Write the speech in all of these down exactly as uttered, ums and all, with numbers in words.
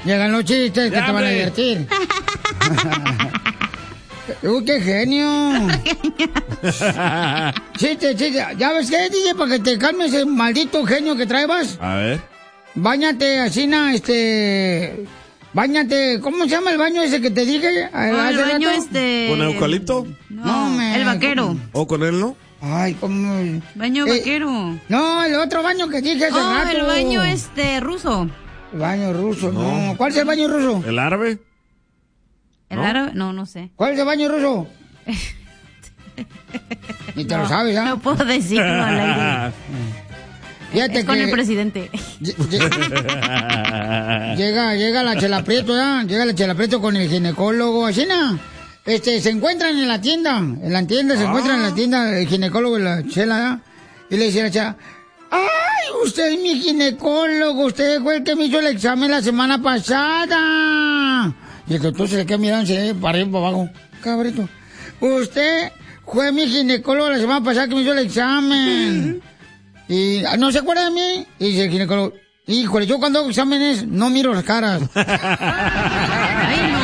Llegan los chistes que Ya, te van a hombre. divertir. ¡Uy, qué genio! Chiste, chiste. ¿Ya ves qué, D J? Para que te calmes ese maldito genio que traebas. A ver. Báñate, así, na, este... Báñate, ¿cómo se llama el baño ese que te dije? Oh, el hace baño rato? este... ¿Con eucalipto? No, No, me- el vaquero. ¿O con él, no? Ay, ¿cómo? Baño Eh, vaquero. No, el otro baño que dije hace Oh, rato. el baño este ruso. El baño ruso, no. ¿Cuál es el baño ruso? ¿El árabe? ¿El ¿No? árabe? No, no sé. ¿Cuál es el baño ruso? Ni te lo sabes, ¿ah? No puedo decirlo al aire. Fíjate Es con que el presidente. lle- lle- llega, llega la Chela Prieto, ¿ya? Llega la Chela Prieto con el ginecólogo, así, ¿no? Este, se encuentran en la tienda, en la tienda, se Ah. encuentran en la tienda el ginecólogo y la Chela, ¿ya? Y le dice a la Chela, ¡ay, usted es mi ginecólogo! Usted fue el que me hizo el examen la semana pasada. Y el doctor se le queda mirando, se le para arriba y para abajo. Cabrito, usted fue mi ginecólogo la semana pasada que me hizo el examen. Y ¿no se acuerda de mí? Y dice el ginecólogo, híjole, yo cuando hago exámenes no miro las caras. Ay,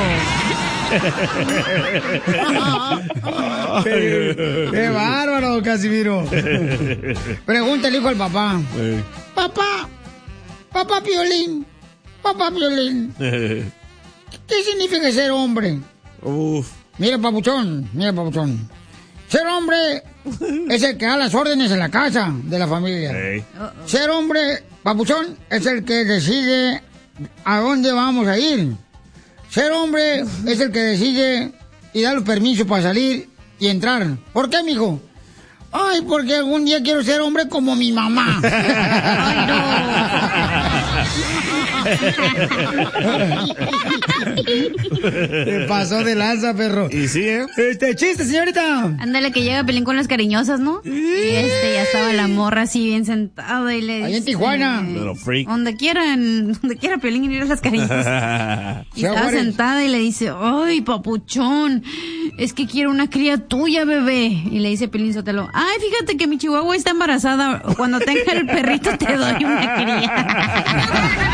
qué, qué bárbaro, Casimiro. Pregunta el hijo al papá. Eh. Papá, papá Piolín, papá Piolín, ¿qué significa ser hombre? Uf. Mira, papuchón, mira, papuchón. Ser hombre es el que da las órdenes en la casa de la familia. Ey. Ser hombre, papuchón, es el que decide a dónde vamos a ir. Ser hombre es el que decide y da los permisos para salir y entrar. ¿Por qué, mijo? Ay, porque algún día quiero ser hombre como mi mamá. Ay, no. Te pasó de lanza, perro. Y sí, ¿eh? Este chiste, señorita. Ándale, que llega Pelín con las cariñosas, ¿no? Y este, ya estaba la morra así bien sentada y le dice... Ahí en Tijuana. Pero freak. Donde quieran, donde quiera Pelín ir a las cariñosas. Y Se estaba aguare. sentada y le dice, ay, papuchón, es que quiero una cría tuya, bebé. Y le dice Pelín Sotelo, ay, fíjate que mi chihuahua está embarazada. Cuando tenga el perrito te doy una cría.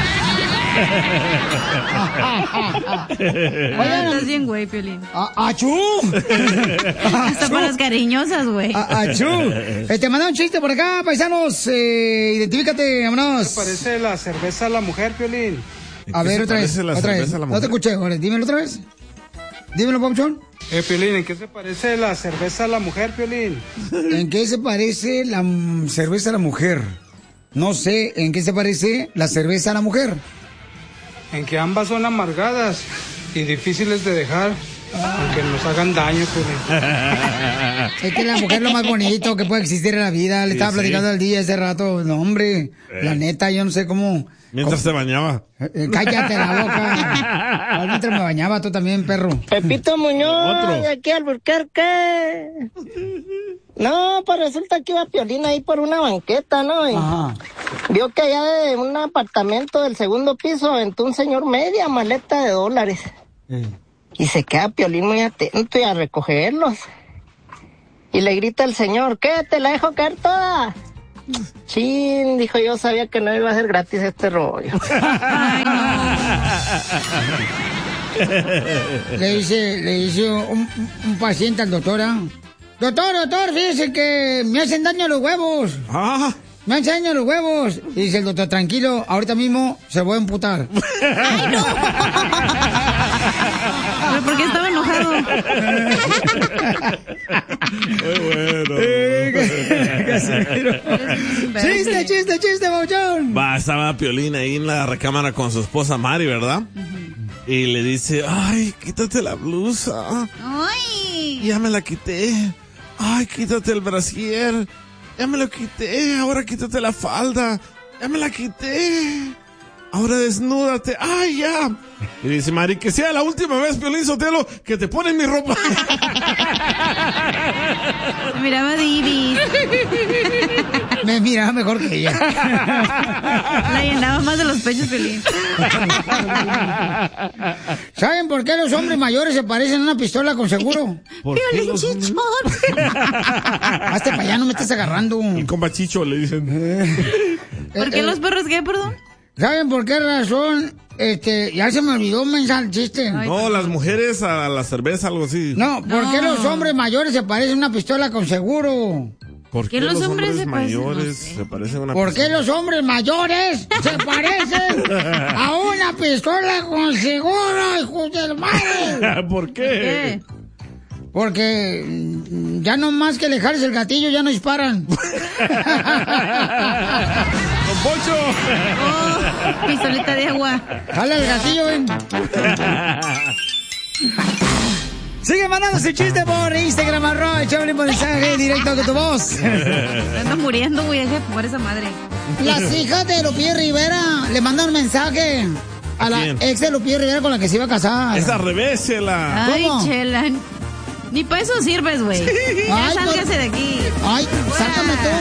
Oigan, Estás bien, güey, Piolín. a- ¡Achú! Hasta para las cariñosas, güey. A- ¡Achú! Eh, te manda un chiste por acá, paisanos. Eh, identifícate, vámonos. Parece la cerveza a la mujer, Piolín. A ¿Qué ver, se otra vez. parece la Otra vez. cerveza a la No te mujer? escuché, ahora, dímelo otra vez. Dímelo, papuchón. Eh, Piolín, ¿en qué se parece la cerveza a la mujer, Piolín? ¿En qué se parece la mm, cerveza a la mujer? No sé, ¿en qué se parece la cerveza a la mujer? En que ambas son amargadas y difíciles de dejar, aunque nos hagan daño, Piolín. Es que la mujer es lo más bonito que puede existir en la vida. Le Sí, estaba sí. platicando al día ese rato. No, hombre, la neta, yo no sé cómo... Mientras se bañaba. Eh, cállate la boca. Ay, mientras me bañaba tú también, perro. Pepito Muñoz, Otro. de aquí al Albuquerque. No, pues resulta que iba Piolín ahí por una banqueta, ¿no? Y Ajá. vio que allá de un apartamento del segundo piso aventó un señor media maleta de dólares. Eh. Y se queda Piolín muy atento y a recogerlos. Y le grita el señor, ¿qué? ¿Te la dejo caer toda? Chin, dijo, yo sabía que no iba a ser gratis este rollo. Ay, no. Le dice, le dice un, un paciente al doctor, ¿ah? Doctor, doctor, fíjese que me hacen daño los huevos. Ah, Me hacen daño los huevos. Y dice el doctor, tranquilo, ahorita mismo se voy a emputar. Ay, no. Pero ¿por qué estaba enojado? muy bueno. Chiste, chiste, chiste, bauchón. Va, estaba Piolín ahí en la recámara con su esposa Mari, ¿verdad? Y le dice, ay, quítate la blusa. Ay. Ya me la quité. Ay, quítate el brasier. Ya me lo quité. Ahora quítate la falda. Ya me la quité. Ahora desnúdate. Ay, ya. Y dice Mari, que sea la última vez, Piolín Sotelo, que te ponen mi ropa. Me miraba Divis. Me miraba mejor que ella. La llenaba más de los pechos, Piolín. ¿Saben por qué los hombres mayores se parecen a una pistola con seguro? ¿Por qué Piolín los- chichón. Hazte para allá, no me estés agarrando. El compa Chicho le dicen. ¿Por qué Eh, los perros qué, perdón? ¿Saben por qué razón este, ya se me olvidó un mensaje, el chiste. No, las mujeres a la cerveza, algo así. No, ¿por qué No. los hombres mayores se parecen a una pistola con seguro? ¿Por qué, ¿Qué los los hombres hombres se parecen? mayores No sé. se parecen a una ¿Por qué pistola? los hombres mayores se parecen a una pistola con seguro, hijo del madre? ¿Por qué? ¿Qué? Porque mm, ya no más que le jales el gatillo, ya no disparan. ¡Don Poncho! Oh, pistolita de agua. Jala el gatillo, ven. Sigue mandando su chiste por Instagram, arroba, échale un mensaje directo con tu voz. Me ando muriendo, güey, deja de fumar esa madre. Las hijas de Lupillo Rivera le mandan un mensaje a la ¿Quién? ex de Lupillo Rivera con la que se iba a casar. Es al revés, Chela. Ay, ¿Cómo? Chela. Ni para eso sirves, güey. Ya Ay, sálgase no. de aquí. Ay, sácame tú,